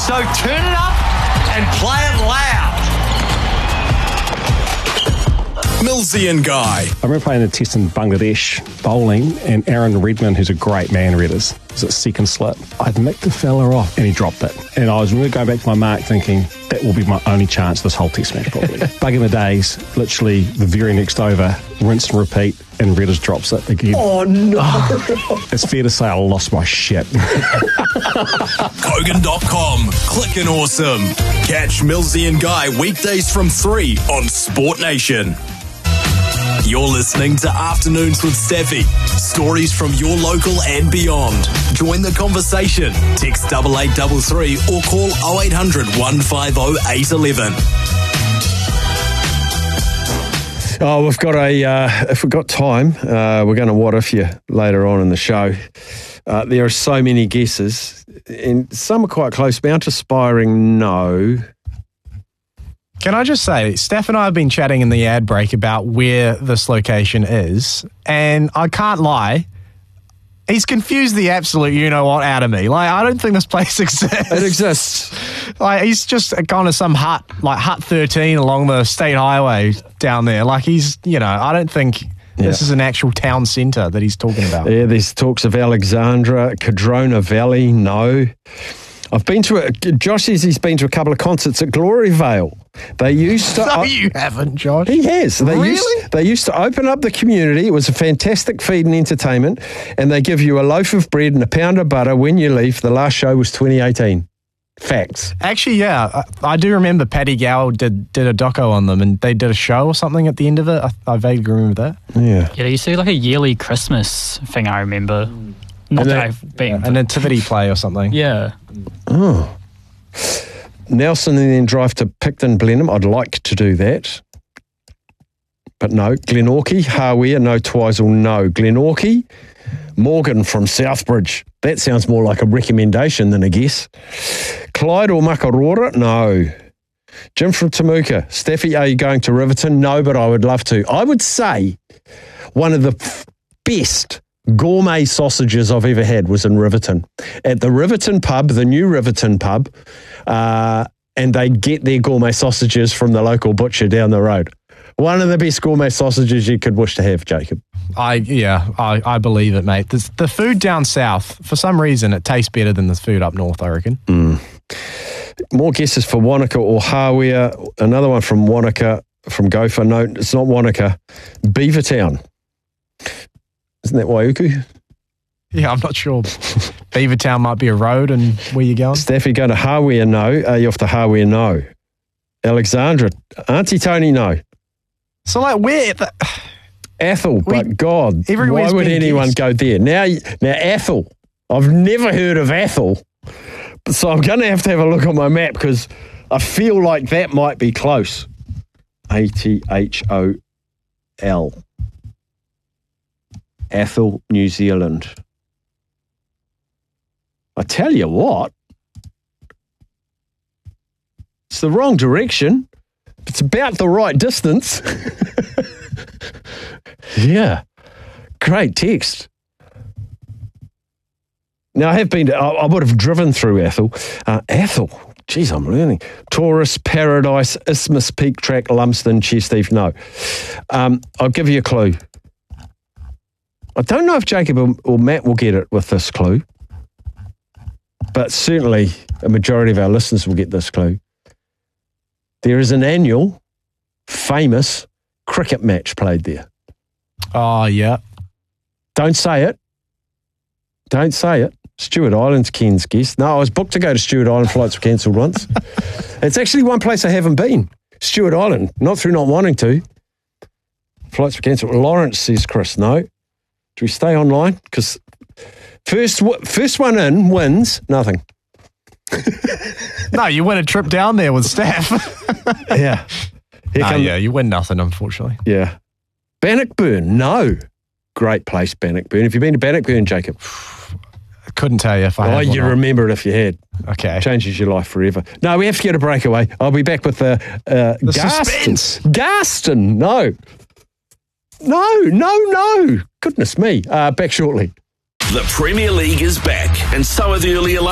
So turn it up and play it loud. Millsy and Guy. I remember playing a test in Bangladesh, bowling, and Aaron Redman, who's a great man readers, was at second slip. I'd nicked the fella off and he dropped it. And I was really going back to my mark thinking, that will be my only chance this whole test match probably. Bug in the days, literally the very next over, rinse and repeat, and Redders drops it again. Oh, no. It's fair to say I lost my shit. Kogan.com. Clickin' awesome. Catch Millsy and Guy weekdays from 3 on Sport Nation. You're listening to Afternoons with Staffy. Stories from your local and beyond. Join the conversation. Text 8833 or call 0800 150 811. Oh, we've got if we've got time, we're going to what if you later on in the show. There are so many guesses, and some are quite close. Mount Aspiring, no. Can I just say, Steph and I have been chatting in the ad break about where this location is, and I can't lie, he's confused the absolute you-know-what out of me. Like, I don't think this place exists. It exists. Like, he's just gone to some hut, like Hut 13 along the state highway down there. Like, he's, I don't think this is an actual town centre that he's talking about. Yeah, there's talks of Alexandra, Cadrona Valley, no. I've been to Josh says he's been to a couple of concerts at Glory Vale. They used to... No, you haven't, Josh. He has. Really? They used to open up the community. It was a fantastic feed and entertainment, and they give you a loaf of bread and a pound of butter when you leave. The last show was 2018. Facts. Actually, yeah, I do remember Paddy Gower did a doco on them, and they did a show or something at the end of it. I vaguely remember that. Yeah. Yeah, you see like a yearly Christmas thing, I remember. Not that I've been. A nativity play or something. Yeah. Oh. Nelson and then drive to Picton Blenheim. I'd like to do that. But no. Glenorchy, Hawea, no. Twizel, no. Glenorchy, Morgan from Southbridge. That sounds more like a recommendation than a guess. Clyde or Makarora? No. Jim from Temuka. Staffy, are you going to Riverton? No, but I would love to. I would say one of the best gourmet sausages I've ever had was in Riverton. At the Riverton pub, the new Riverton pub, and they get their gourmet sausages from the local butcher down the road. One of the best gourmet sausages you could wish to have, Jacob. I believe it, mate. The food down south, for some reason, it tastes better than the food up north, I reckon. More guesses for Wanaka or Hawea. Another one from Wanaka, from Gopher. No, it's not Wanaka. Beavertown. Isn't that Waiuku? Yeah, I'm not sure. Beavertown might be a road, and where you going? Staffy, go to Hawea, no. Are you off to Hawea? No. Alexandra, Auntie Tony, no. So, like, where? Athol, but God, why would anyone go there? Now, Athol, I've never heard of Athol, so I'm going to have a look on my map because I feel like that might be close. Athol. Athol, New Zealand. I tell you what, it's the wrong direction. It's about the right distance. Yeah. Great text. Now, I have been to, I would have driven through Athol. Athol, geez, I'm learning. Taurus, Paradise, Isthmus, Peak Track, Lumsden, Chestive, no. I'll give you a clue. I don't know if Jacob or Matt will get it with this clue, but certainly a majority of our listeners will get this clue. There is an annual, famous cricket match played there. Oh, yeah. Don't say it. Don't say it. Stewart Island's Ken's guess. No, I was booked to go to Stewart Island. Flights were cancelled once. It's actually one place I haven't been. Stewart Island. Not through not wanting to. Flights were cancelled. Lawrence says, Chris, no. Do we stay online? Because first one in wins nothing. No, you win a trip down there with Steph. Yeah. Yeah, you win nothing, unfortunately. Yeah. Bannockburn, no. Great place, Bannockburn. Have you been to Bannockburn, Jacob? I couldn't tell you if I had. Oh, you'd remember it if you had. Okay. Changes your life forever. No, we have to get a breakaway. I'll be back with the suspense. Garston, no. No. Goodness me. Back shortly. The Premier League is back, and so are the early